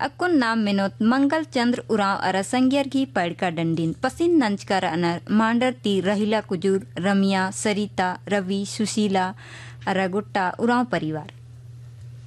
अकुन नाम मिनोत मंगल चंद्र उराव अरा संग्यर की पड़का डंडीन पसिन नंचकार अनर मांडर ती रहिला कुजूर रमिया सरिता रवि सुशीला अरा गुट्टा उराव परिवार